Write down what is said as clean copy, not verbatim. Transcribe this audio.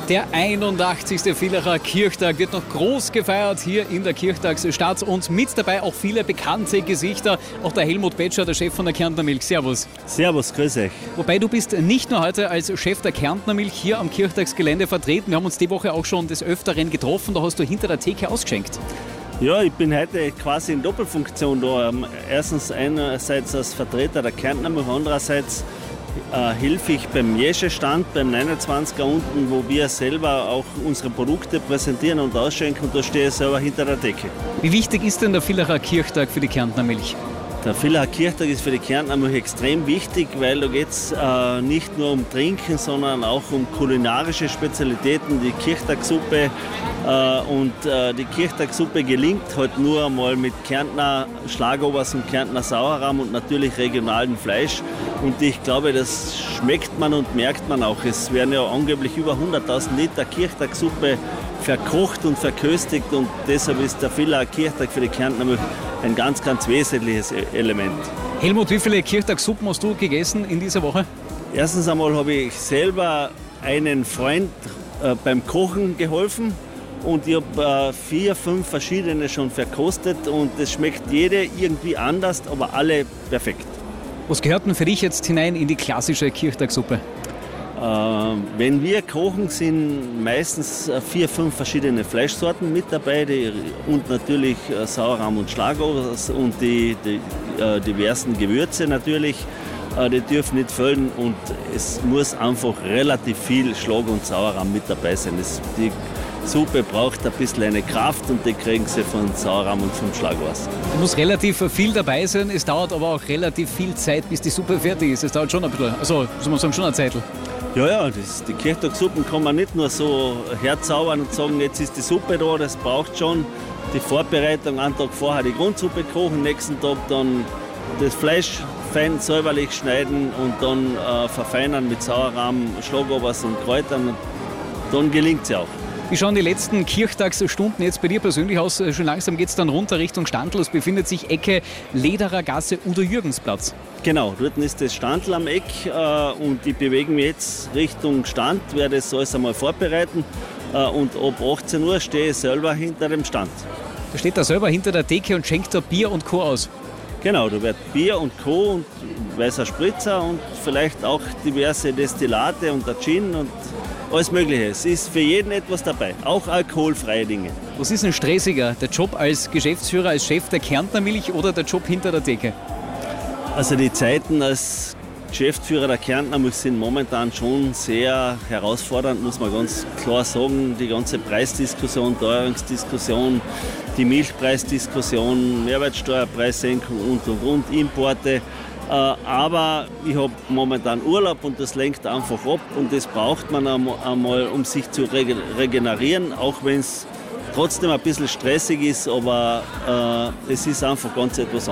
Der 81. Villacher Kirchtag wird noch groß gefeiert hier in der Kirchtagsstadt und mit dabei auch viele bekannte Gesichter. Auch der Helmut Betscher, der Chef von der Kärntner Milch. Servus. Servus, grüß euch. Wobei du bist nicht nur heute als Chef der Kärntner Milch hier am Kirchtagsgelände vertreten. Wir haben uns die Woche auch schon des Öfteren getroffen. Da hast du hinter der Theke ausgeschenkt. Ja, ich bin heute quasi in Doppelfunktion da. Erstens einerseits als Vertreter der Kärntner Milch, andererseits helfe ich beim Jesche-Stand, beim 29er unten, wo wir selber auch unsere Produkte präsentieren und ausschenken. Und da stehe ich selber hinter der Theke. Wie wichtig ist denn der Villacher Kirchtag für die Kärntner Milch? Der Villacher Kirchtag ist für die Kärntner Milch extrem wichtig, weil da geht es nicht nur um Trinken, sondern auch um kulinarische Spezialitäten. Die Kirchtagssuppe die Kirchtagssuppe gelingt halt nur einmal mit Kärntner Schlagobers und Kärntner Sauerrahm und natürlich regionalem Fleisch. Und ich glaube, das schmeckt man und merkt man auch. Es werden ja angeblich über 100.000 Liter Kirchtagssuppe verkocht und verköstigt und deshalb ist der Villacher Kirchtag für die Kärntner Milch ein ganz, ganz wesentliches Element. Helmut, wie viele Kirchtagssuppen hast du gegessen in dieser Woche? Erstens einmal habe ich selber einen Freund beim Kochen geholfen und ich habe 4, 5 verschiedene schon verkostet und es schmeckt jede irgendwie anders, aber alle perfekt. Was gehört denn für dich jetzt hinein in die klassische Kirchtagssuppe? Wenn wir kochen, sind meistens 4, 5 verschiedene Fleischsorten mit dabei und natürlich Sauerrahm und Schlagobers und die diversen Gewürze natürlich. Die dürfen nicht fehlen und es muss einfach relativ viel Schlag und Sauerrahm mit dabei sein. Die Suppe braucht ein bisschen eine Kraft und die kriegen sie von Sauerrahm und vom Schlagobers. Es muss relativ viel dabei sein, es dauert aber auch relativ viel Zeit, bis die Suppe fertig ist. Es dauert schon ein bisschen, also muss man sagen, schon eine Zeit. Ja, die Kirchtagssuppen kann man nicht nur so herzaubern und sagen, jetzt ist die Suppe da, das braucht schon die Vorbereitung. Einen Tag vorher die Grundsuppe kochen, nächsten Tag dann das Fleisch fein säuberlich schneiden und dann verfeinern mit Sauerrahm, Schlagobers und Kräutern. Dann gelingt es ja auch. Wie schauen die letzten Kirchtagsstunden jetzt bei dir persönlich aus? Schon langsam geht es dann runter Richtung Standl. Es befindet sich Ecke Lederer Gasse, Udo-Jürgens-Platz. Genau, dort ist das Standl am Eck und ich bewege mich jetzt Richtung Stand, werde das alles einmal vorbereiten und ab 18 Uhr stehe ich selber hinter dem Stand. Da steht er selber hinter der Theke und schenkt da Bier und Co. aus. Genau, da wird Bier und Co. und weißer Spritzer und vielleicht auch diverse Destillate und der Gin und alles Mögliche. Es ist für jeden etwas dabei, auch alkoholfreie Dinge. Was ist denn stressiger, der Job als Geschäftsführer, als Chef der Kärntner Milch oder der Job hinter der Theke? Also die Zeiten als Geschäftsführer der Kärntner Milch sind momentan schon sehr herausfordernd, muss man ganz klar sagen. Die ganze Preisdiskussion, Teuerungsdiskussion, die Milchpreisdiskussion, Mehrwertsteuerpreissenkung und, Importe. Aber ich habe momentan Urlaub und das lenkt einfach ab und das braucht man einmal, um sich zu regenerieren, auch wenn es trotzdem ein bisschen stressig ist, aber es ist einfach ganz etwas anderes.